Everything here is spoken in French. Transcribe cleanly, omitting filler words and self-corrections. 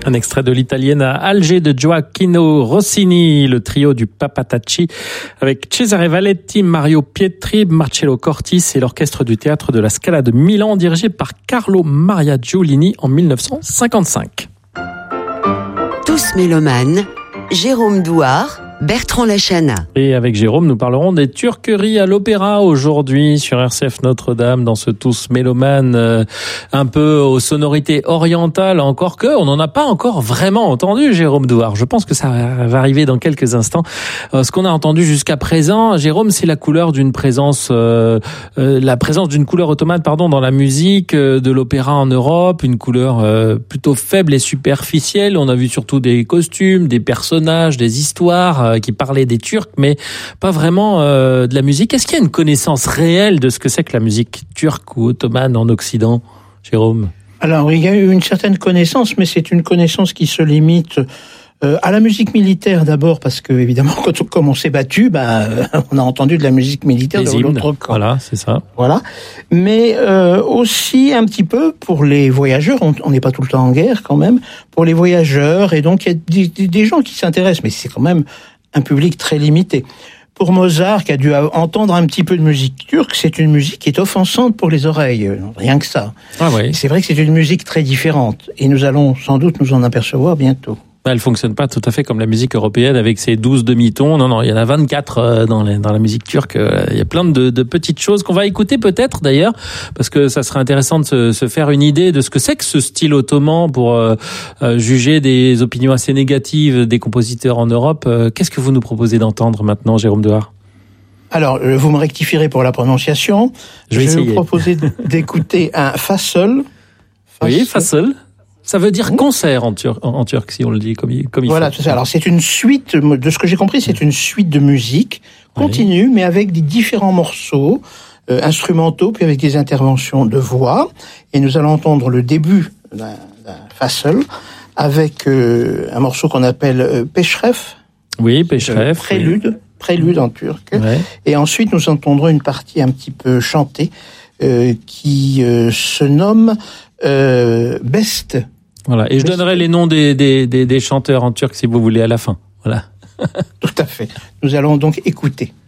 Un extrait de l'italienne à Alger de Gioacchino Rossini, le trio du Papatacci, avec Cesare Valetti, Mario Pietri, Marcello Cortis et l'orchestre du théâtre de la Scala de Milan, dirigé par Carlo Maria Giulini en 1955. Tous mélomanes, Jérôme Douard, Bertrand Lachana. Et avec Jérôme, nous parlerons des turqueries à l'opéra aujourd'hui sur RCF Notre-Dame, dans ce Tous mélomanes un peu aux sonorités orientales, encore que on n'en a pas encore vraiment entendu, Jérôme Douard. Je pense que ça va arriver dans quelques instants. Ce qu'on a entendu jusqu'à présent, Jérôme, c'est la couleur d'une présence, la présence d'une couleur ottomane, dans la musique de l'opéra en Europe, une couleur plutôt faible et superficielle. On a vu surtout des costumes, des personnages, des histoires qui parlait des Turcs, mais pas vraiment de la musique. Est-ce qu'il y a une connaissance réelle de ce que c'est que la musique turque ou ottomane en Occident, Jérôme ? Alors, il y a eu une certaine connaissance, mais c'est une connaissance qui se limite à la musique militaire d'abord, parce que évidemment, comme on s'est battu, on a entendu de la musique militaire de l'autre camp. Voilà, c'est ça. Voilà. Mais aussi un petit peu pour les voyageurs. On n'est pas tout le temps en guerre quand même. Pour les voyageurs, et donc il y a des gens qui s'intéressent, mais c'est quand même un public très limité. Pour Mozart, qui a dû entendre un petit peu de musique turque, c'est une musique qui est offensante pour les oreilles, rien que ça. Ah oui. C'est vrai que c'est une musique très différente, et nous allons sans doute nous en apercevoir bientôt. Elle fonctionne pas tout à fait comme la musique européenne avec ses 12 demi-tons. Non, il y en a 24 dans la musique turque. Il y a plein de petites choses qu'on va écouter peut-être d'ailleurs, parce que ça serait intéressant de se faire une idée de ce que c'est que ce style ottoman pour juger des opinions assez négatives des compositeurs en Europe. Qu'est-ce que vous nous proposez d'entendre maintenant, Jérôme Douard ? Alors, vous me rectifierez pour la prononciation. Je vais vous proposer d'écouter un fassol. Oui, fassol. Ça veut dire concert en turc, si on le dit comme il voilà, faut. Tout ça. Alors, c'est une suite, de ce que j'ai compris, c'est une suite de musique continue, mais avec des différents morceaux instrumentaux, puis avec des interventions de voix. Et nous allons entendre le début d'un fassol avec un morceau qu'on appelle Peşref. Oui, Peşref. Prélude en turc. Ouais. Et ensuite, nous entendrons une partie un petit peu chantée qui se nomme Best. Voilà, et je donnerai les noms des chanteurs en turc si vous voulez à la fin. Voilà. Tout à fait. Nous allons donc écouter.